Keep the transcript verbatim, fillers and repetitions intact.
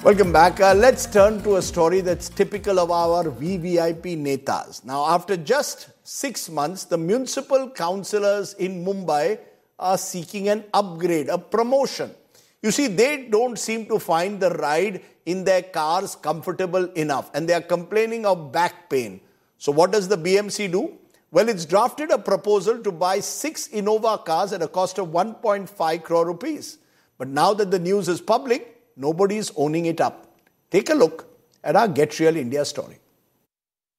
Welcome back. Uh, let's turn to a story that's typical of our V V I P netas. Now, after just six months, the municipal councillors in Mumbai are seeking an upgrade, a promotion. You see, they don't seem to find the ride in their cars comfortable enough, and they are complaining of back pain. So what does the B M C do? Well, it's drafted a proposal to buy six Innova cars at a cost of one point five crore rupees. But now that the news is public, nobody is owning it up. Take a look at our Get Real India story.